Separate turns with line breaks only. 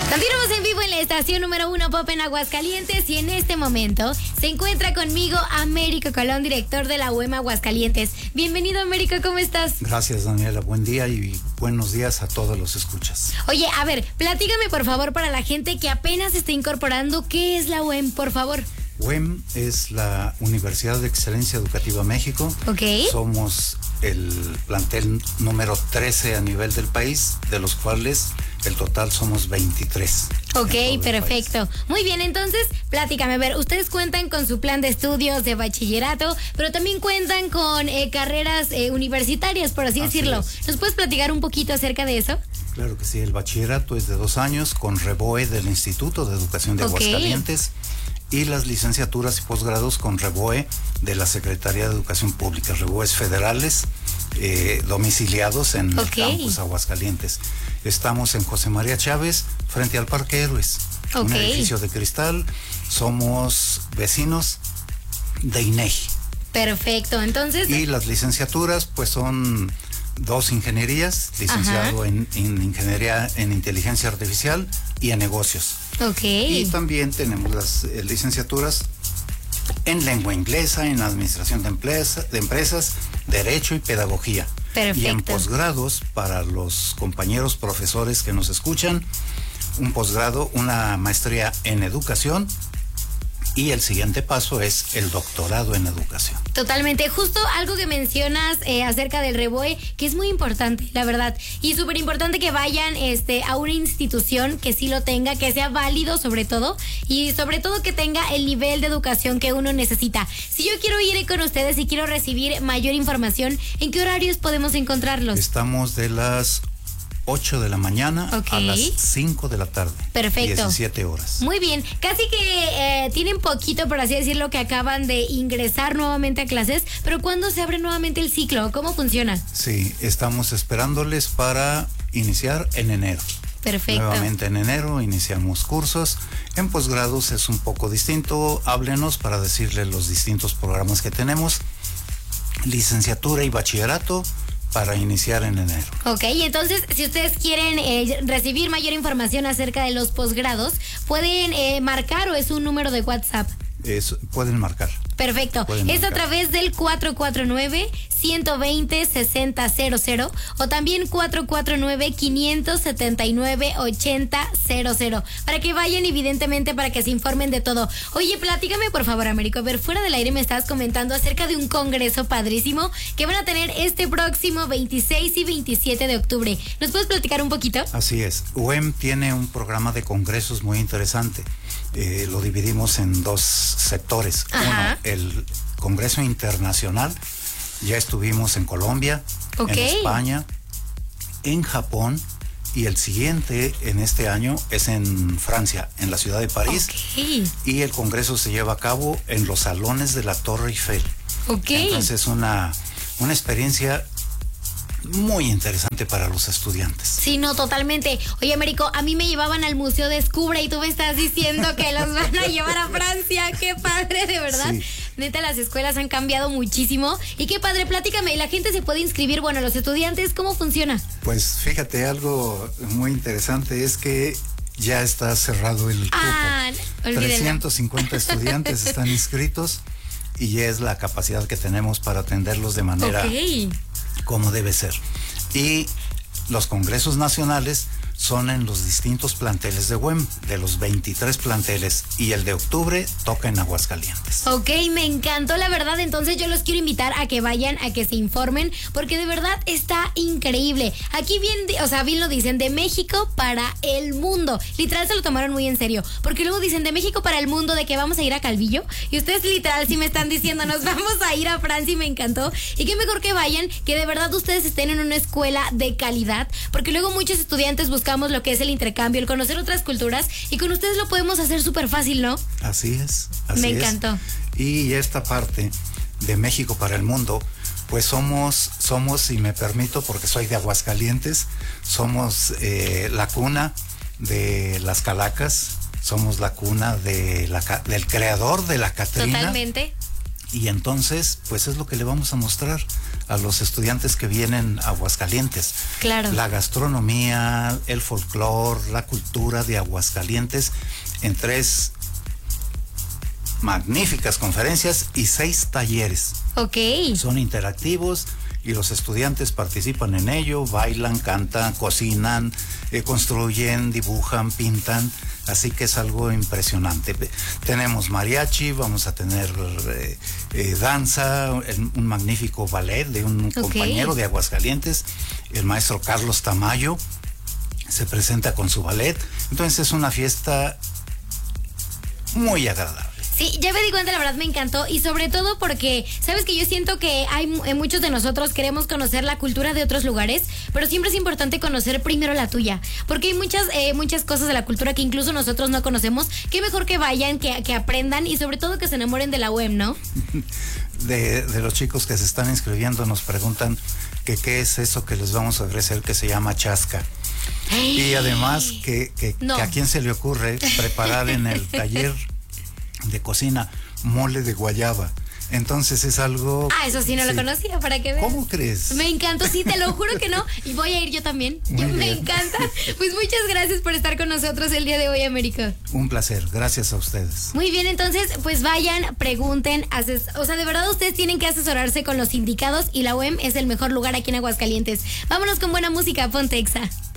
Continuamos en vivo en la estación número 1 Pop en Aguascalientes y en este momento se encuentra conmigo Américo Colón, director de la UEM Aguascalientes. Bienvenido, Américo, ¿cómo estás?
Gracias, Daniela, buen día y buenos días a todos los escuchas.
Oye, a ver, platícame por favor para la gente que apenas se está incorporando, ¿qué es la UEM, por favor?
UEM es la Universidad de Excelencia Educativa México.
Ok.
Somos el plantel número 13 a nivel del país, de los cuales el total somos 23.
Ok, perfecto. Muy bien, entonces, platícame, a ver, ustedes cuentan con su plan de estudios de bachillerato, pero también cuentan con carreras universitarias, por así decirlo. ¿Nos puedes platicar un poquito acerca de eso?
Claro que sí, el bachillerato es de 2 años con REBOE del Instituto de Educación de Aguascalientes y las licenciaturas y posgrados con REBOE de la Secretaría de Educación Pública, REBOEs federales domiciliados en el campus Aguascalientes. Estamos en José María Chávez, frente al Parque Héroes, un edificio de cristal. Somos vecinos de INEGI.
Perfecto, entonces...
Y las licenciaturas, pues son 2 ingenierías, licenciado en Ingeniería en Inteligencia Artificial y en Negocios.
Ok.
Y también tenemos las licenciaturas en Lengua Inglesa, en Administración de Empresas, Derecho y Pedagogía.
Perfecto.
Y en posgrados, para los compañeros profesores que nos escuchan, un posgrado, una maestría en Educación, y el siguiente paso es el doctorado en Educación.
Totalmente, justo algo que mencionas acerca del REBOE, que es muy importante, la verdad, y súper importante que vayan a una institución que sí lo tenga, que sea válido sobre todo, y sobre todo que tenga el nivel de educación que uno necesita. Si yo quiero ir con ustedes y quiero recibir mayor información, ¿en qué horarios podemos encontrarlos?
Estamos de las 8 de la mañana a las 5 de la tarde.
Perfecto.
17 horas.
Muy bien. Casi que tienen poquito, por así decirlo, que acaban de ingresar nuevamente a clases, pero ¿cuándo se abre nuevamente el ciclo? ¿Cómo funciona?
Sí, estamos esperándoles para iniciar en enero.
Perfecto.
Nuevamente en enero iniciamos cursos. En posgrados es un poco distinto. Háblenos para decirles los distintos programas que tenemos. Licenciatura y bachillerato para iniciar en enero. Ok,
entonces si ustedes quieren recibir mayor información acerca de los posgrados, ¿pueden marcar o es un número de WhatsApp?
Pueden marcar.
Perfecto. Es a través del 449-120-6000 o también 449-579-8000 para que vayan, evidentemente, para que se informen de todo. Oye, platícame por favor, Américo. A ver, fuera del aire me estabas comentando acerca de un congreso padrísimo que van a tener este próximo 26 y 27 de octubre. ¿Nos puedes platicar un poquito?
Así es. UEM tiene un programa de congresos muy interesante. Lo dividimos en 2 sectores. Uno, el Congreso Internacional. Ya estuvimos en Colombia, en España, en Japón, y el siguiente en este año es en Francia, en la ciudad de París. Y el congreso se lleva a cabo en los salones de la Torre Eiffel. Entonces una experiencia muy interesante para los estudiantes.
Sí, no, totalmente. Oye, Américo, a mí me llevaban al Museo Descubre y tú me estás diciendo que los van a llevar a Francia. ¡Qué padre, de verdad! Sí. Neta, las escuelas han cambiado muchísimo. Y qué padre, platícame, ¿la gente se puede inscribir? Bueno, los estudiantes, ¿cómo funciona?
Pues fíjate, algo muy interesante es que ya está cerrado el cupo. 350 estudiantes están inscritos y ya es la capacidad que tenemos para atenderlos de manera como debe ser. Y los congresos nacionales son en los distintos planteles de UEM, de los 23 planteles, y el de octubre toca en Aguascalientes.
Ok, me encantó, la verdad. Entonces yo los quiero invitar a que vayan, a que se informen, porque de verdad está increíble. Aquí bien lo dicen, de México para el mundo. Literal se lo tomaron muy en serio, porque luego dicen de México para el mundo, de que vamos a ir a Calvillo, y ustedes literal sí me están diciendo nos vamos a ir a Francia, y me encantó. Y qué mejor que vayan, que de verdad ustedes estén en una escuela de calidad, porque luego muchos estudiantes buscan lo que es el intercambio, el conocer otras culturas, y con ustedes lo podemos hacer súper fácil, ¿no?
Así es.
Me encantó.
Y esta parte de México para el mundo, pues somos, y me permito porque soy de Aguascalientes, somos la cuna de las calacas, somos la cuna del creador de la Catrina.
Totalmente.
Y entonces, pues es lo que le vamos a mostrar a los estudiantes que vienen a Aguascalientes.
Claro.
La gastronomía, el folclore, la cultura de Aguascalientes en 3 magníficas conferencias y 6 talleres.
Ok.
Son interactivos y los estudiantes participan en ello, bailan, cantan, cocinan, construyen, dibujan, pintan. Así que es algo impresionante. Tenemos mariachi, vamos a tener danza, un magnífico ballet de un compañero de Aguascalientes, el maestro Carlos Tamayo, se presenta con su ballet. Entonces es una fiesta muy agradable.
Sí, ya me di cuenta, la verdad me encantó y sobre todo porque, sabes que yo siento que hay muchos de nosotros queremos conocer la cultura de otros lugares, pero siempre es importante conocer primero la tuya, porque hay muchas cosas de la cultura que incluso nosotros no conocemos. Qué mejor que vayan, que aprendan y sobre todo que se enamoren de la UEM, ¿no?
De los chicos que se están inscribiendo nos preguntan que qué es eso que les vamos a ofrecer que se llama chasca. Y además que a quién se le ocurre preparar en el taller de cocina mole de guayaba. Entonces es algo...
eso sí no lo conocía, para que veas.
¿Cómo crees?
Me encantó, sí, te lo juro que no. Y voy a ir yo también. Me encanta. Pues muchas gracias por estar con nosotros el día de hoy, Américo.
Un placer, gracias a ustedes.
Muy bien, entonces, pues vayan, pregunten, o sea, de verdad ustedes tienen que asesorarse con los sindicados y la UEM es el mejor lugar aquí en Aguascalientes. Vámonos con buena música, ponte Exa.